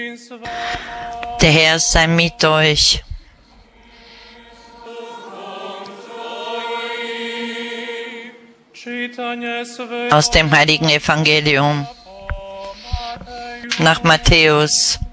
Der Herr sei mit euch. Aus dem Heiligen Evangelium nach Matthäus.